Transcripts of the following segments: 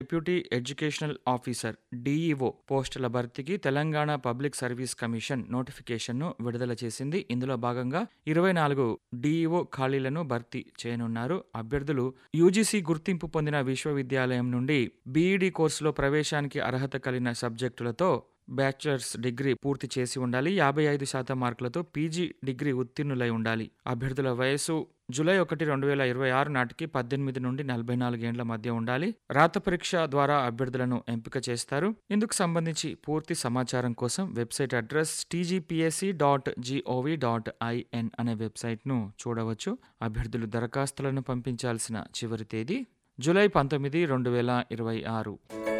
Deputy educational officer DEO పోస్టుల భర్తీకి Telangana public service commission నోటిఫికేషన్ను విడుదల చేసింది. ఇందులో భాగంగా 24 డిఈఓ ఖాళీలను భర్తీ చేయనున్నారు. అభ్యర్థులు యూజీసీ గుర్తింపు పొందిన విశ్వవిద్యాలయం నుండి బీఈడీ కోర్సులో ప్రవేశానికి అర్హత కలిగిన సబ్జెక్టులతో బ్యాచిలర్స్ డిగ్రీ పూర్తి చేసి ఉండాలి. 55% మార్కులతో పీజీ డిగ్రీ ఉత్తీర్ణులై ఉండాలి. అభ్యర్థుల వయసు జూలై 1, 2026 నాటికి 18 నుండి 44 ఏండ్ల మధ్య ఉండాలి. రాత పరీక్ష ద్వారా అభ్యర్థులను ఎంపిక చేస్తారు. ఇందుకు సంబంధించి పూర్తి సమాచారం కోసం వెబ్సైట్ అడ్రస్ tgpsc.gov.in అనే వెబ్సైట్ను చూడవచ్చు. అభ్యర్థులు దరఖాస్తులను పంపించాల్సిన చివరి తేదీ జూలై 19, 2026.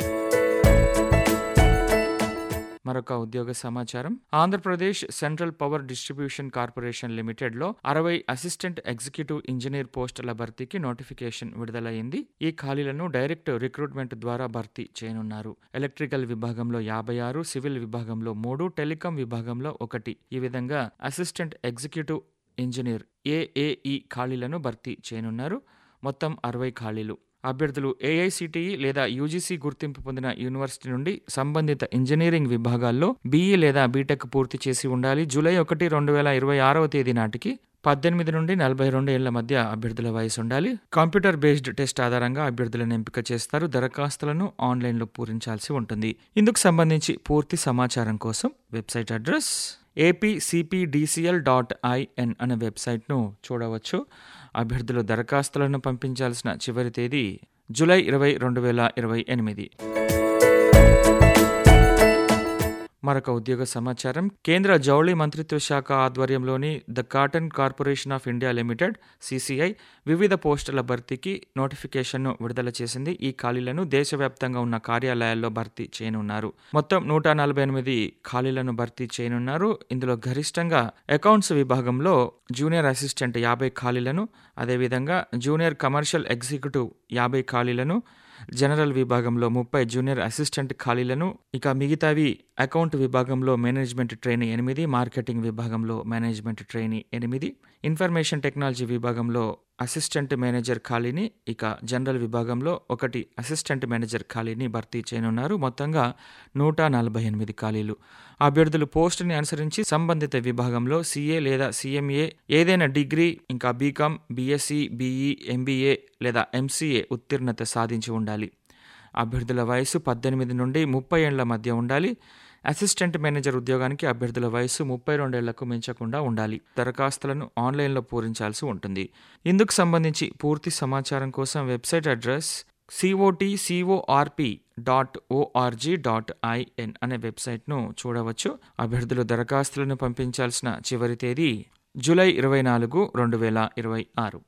మరొక ఉద్యోగ సమాచారం. Andhra Pradesh central power distribution corporation లిమిటెడ్లో 60 assistant executive engineer పోస్టుల భర్తీకి నోటిఫికేషన్ విడుదలైంది. ఈ ఖాళీలను డైరెక్ట్ రిక్రూట్మెంట్ ద్వారా భర్తీ చేయనున్నారు. ఎలక్ట్రికల్ విభాగంలో 56, సివిల్ విభాగంలో 3, టెలికాం విభాగంలో 1 ఈ విధంగా అసిస్టెంట్ ఎగ్జిక్యూటివ్ ఇంజనీర్ ఏఏఈ ఖాళీలను భర్తీ చేయనున్నారు. మొత్తం 60 ఖాళీలు. అభ్యర్థులు ఏఐసిటిఈ లేదా యూజీసీ గుర్తింపు పొందిన యూనివర్సిటీ నుండి సంబంధిత ఇంజనీరింగ్ విభాగాల్లో బీఈ లేదా బీటెక్ పూర్తి చేసి ఉండాలి. జూలై 1, 2026 తేదీ నాటికి 18 నుండి 42 ఏళ్ల మధ్య అభ్యర్థుల వయసు ఉండాలి. కంప్యూటర్ బేస్డ్ టెస్ట్ ఆధారంగా అభ్యర్థులను ఎంపిక చేస్తారు. దరఖాస్తులను ఆన్లైన్లో పూరించాల్సి ఉంటుంది. ఇందుకు సంబంధించి పూర్తి సమాచారం కోసం వెబ్సైట్ అడ్రస్ apcpdcl.in అనే వెబ్సైట్ను చూడవచ్చు. అభ్యర్థులు దరఖాస్తులను పంపించాల్సిన చివరి తేదీ జూలై 20, 2028. మరొక ఉద్యోగ సమాచారం. కేంద్ర జౌళి మంత్రిత్వ శాఖ ఆధ్వర్యంలోని the cotton corporation of India limited (CCI) వివిధ పోస్టుల భర్తీకి నోటిఫికేషన్ను విడుదల చేసింది. ఈ ఖాళీలను దేశవ్యాప్తంగా ఉన్న కార్యాలయాల్లో భర్తీ చేయనున్నారు. మొత్తం 148 ఖాళీలను భర్తీ చేయనున్నారు. ఇందులో గరిష్టంగా అకౌంట్స్ విభాగంలో జూనియర్ అసిస్టెంట్ 50 ఖాళీలను, అదేవిధంగా జూనియర్ కమర్షియల్ ఎగ్జిక్యూటివ్ 50 ఖాళీలను, జనరల్ విభాగంలో 30 జూనియర్ అసిస్టెంట్ ఖాళీలను, ఇక మిగతావి అకౌంట్ విభాగంలో మేనేజ్మెంట్ ట్రైనీ 8, మార్కెటింగ్ విభాగంలో మేనేజ్మెంట్ ట్రైనీ 8, ఇన్ఫర్మేషన్ టెక్నాలజీ విభాగంలో అసిస్టెంట్ మేనేజర్ ఖాళీని, ఇక జనరల్ విభాగంలో 1 అసిస్టెంట్ మేనేజర్ ఖాళీని భర్తీ చేయనున్నారు. మొత్తంగా 148 ఖాళీలు. అభ్యర్థులు పోస్టుని అనుసరించి సంబంధిత విభాగంలో సిఏ లేదా సిఎంఏ, ఏదైనా డిగ్రీ, ఇంకా బీకాం, బీఎస్సీ, బీఈ, ఎంబీఏ లేదా ఎంసీఏ ఉత్తీర్ణత సాధించి ఉండాలి. అభ్యర్థుల వయసు 18 నుండి 30 ఏళ్ల మధ్య ఉండాలి. అసిస్టెంట్ మేనేజర్ ఉద్యోగానికి అభ్యర్థుల వయసు 32 ఏళ్లకు మించకుండా ఉండాలి. దరఖాస్తులను ఆన్లైన్లో పూరించాల్సి ఉంటుంది. ఇందుకు సంబంధించి పూర్తి సమాచారం కోసం వెబ్సైట్ అడ్రస్ cotcorg.org.in అనే వెబ్సైట్ను చూడవచ్చు. అభ్యర్థులు దరఖాస్తులను పంపించాల్సిన చివరి తేదీ జూలై 24, 2026.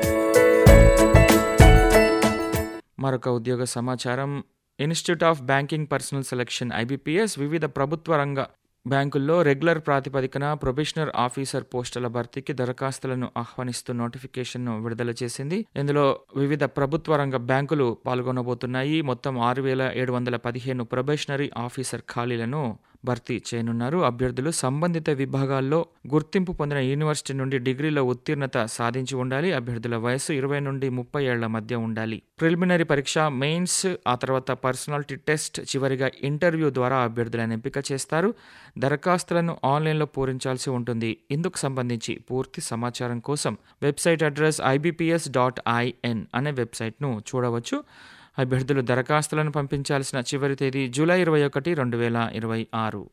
మరొక ఉద్యోగ సమాచారం. Institute of banking personal selection (IBPS) వివిధ ప్రభుత్వ రంగ బ్యాంకుల్లో రెగ్యులర్ ప్రాతిపదికన ప్రొబేషనర్ ఆఫీసర్ పోస్టుల భర్తీకి దరఖాస్తులను ఆహ్వానిస్తూ నోటిఫికేషన్ను విడుదల చేసింది. ఇందులో వివిధ ప్రభుత్వ రంగ బ్యాంకులు పాల్గొనబోతున్నాయి. మొత్తం 6,715 ప్రొబేషనరీ ఆఫీసర్ ఖాళీలను భర్తీ చేయనున్నారు. అభ్యర్థులు సంబంధిత విభాగాల్లో గుర్తింపు పొందిన యూనివర్సిటీ నుండి డిగ్రీలో ఉత్తీర్ణత సాధించి ఉండాలి. అభ్యర్థుల వయసు 20 నుండి 30 ఏళ్ల మధ్య ఉండాలి. ప్రిలిమినరీ పరీక్ష, మెయిన్స్, ఆ తర్వాత పర్సనాలిటీ టెస్ట్, చివరిగా ఇంటర్వ్యూ ద్వారా అభ్యర్థులను ఎంపిక చేస్తారు. దరఖాస్తులను ఆన్లైన్లో పూరించాల్సి ఉంటుంది. ఇందుకు సంబంధించి పూర్తి సమాచారం కోసం వెబ్సైట్ అడ్రస్ ibps.in అనే వెబ్సైట్ను చూడవచ్చు. అభ్యర్థులు దరఖాస్తులను పంపించాల్సిన చివరి తేదీ జూలై 21, 2026.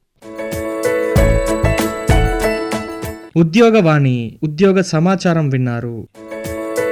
ఉద్యోగవాణి ఉద్యోగ సమాచారం విన్నారు.